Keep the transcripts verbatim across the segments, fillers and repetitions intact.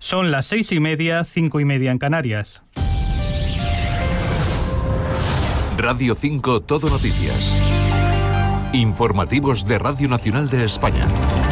Son las seis y media, cinco y media en Canarias. Radio cinco Todo Noticias. Informativos de Radio Nacional de España.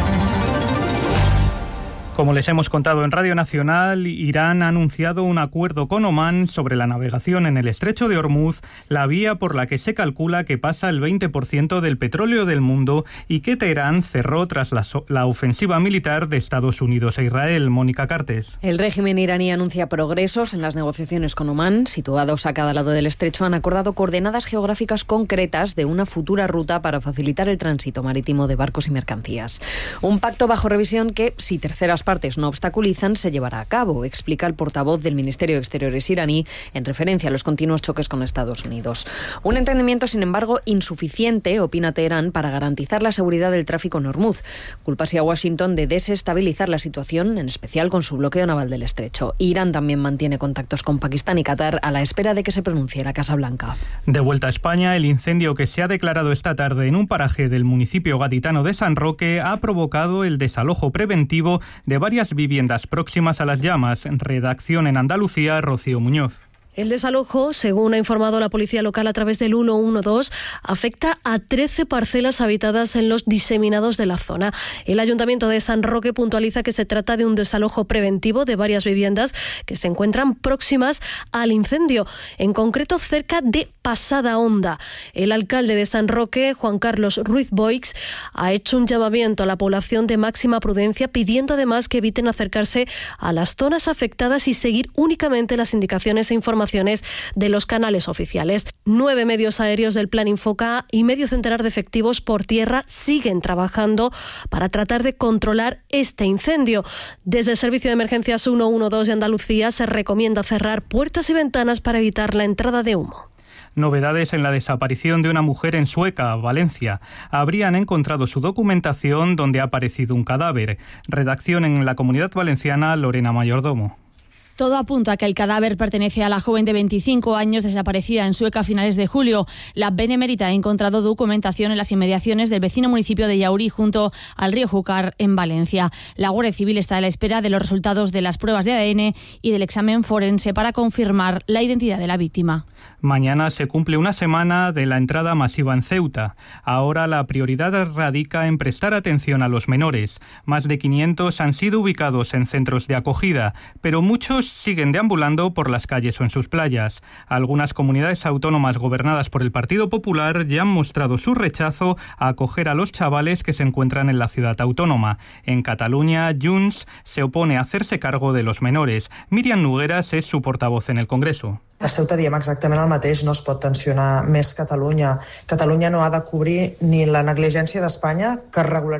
Como les hemos contado en Radio Nacional, Irán ha anunciado un acuerdo con Omán sobre la navegación en el Estrecho de Hormuz, la vía por la que se calcula que pasa el veinte por ciento del petróleo del mundo y que Teherán cerró tras la, so- la ofensiva militar de Estados Unidos e Israel. Mónica Cartes. El régimen iraní anuncia progresos en las negociaciones con Omán. Situados a cada lado del estrecho, han acordado coordenadas geográficas concretas de una futura ruta para facilitar el tránsito marítimo de barcos y mercancías. Un pacto bajo revisión que, si terceras partes no obstaculizan, se llevará a cabo, explica el portavoz del Ministerio de Exteriores iraní en referencia a los continuos choques con Estados Unidos. Un entendimiento, sin embargo, insuficiente, opina Teherán, para garantizar la seguridad del tráfico en Hormuz. Culpa así a Washington de desestabilizar la situación, en especial con su bloqueo naval del estrecho. Irán también mantiene contactos con Pakistán y Qatar a la espera de que se pronuncie la Casa Blanca. De vuelta a España, el incendio que se ha declarado esta tarde en un paraje del municipio gaditano de San Roque ha provocado el desalojo preventivo de de varias viviendas próximas a las llamas. Redacción en Andalucía, Rocío Muñoz. El desalojo, según ha informado la policía local a través del ciento doce, afecta a trece parcelas habitadas en los diseminados de la zona. El Ayuntamiento de San Roque puntualiza que se trata de un desalojo preventivo de varias viviendas que se encuentran próximas al incendio, en concreto cerca de Pasada Honda. El alcalde de San Roque, Juan Carlos Ruiz Boix, ha hecho un llamamiento a la población de máxima prudencia, pidiendo además que eviten acercarse a las zonas afectadas y seguir únicamente las indicaciones e informaciones de los canales oficiales. Nueve medios aéreos del Plan Infoca y medio centenar de efectivos por tierra siguen trabajando para tratar de controlar este incendio. Desde el Servicio de Emergencias ciento doce de Andalucía se recomienda cerrar puertas y ventanas para evitar la entrada de humo. Novedades en la desaparición de una mujer en Sueca, Valencia. Habrían encontrado su documentación donde ha aparecido un cadáver. Redacción en la Comunidad Valenciana, Lorena Mayordomo. Todo apunta a que el cadáver pertenece a la joven de veinticinco años desaparecida en Sueca a finales de julio. La Benemérita ha encontrado documentación en las inmediaciones del vecino municipio de Llaurí, junto al río Júcar, en Valencia. La Guardia Civil está a la espera de los resultados de las pruebas de A D N y del examen forense para confirmar la identidad de la víctima. Mañana se cumple una semana de la entrada masiva en Ceuta. Ahora la prioridad radica en prestar atención a los menores. Más de quinientos han sido ubicados en centros de acogida, pero muchos siguen deambulando por las calles o en sus playas. Algunas comunidades autónomas gobernadas por el Partido Popular ya han mostrado su rechazo a acoger a los chavales que se encuentran en la ciudad autónoma. En Cataluña, Junts se opone a hacerse cargo de los menores. Míriam Nogueras es su portavoz en el Congreso. A Ceuta diem exactament el mateix, no es pot tensionar més Catalunya. Catalunya no ha de cobrir ni la negligència d'Espanya, que regularitzar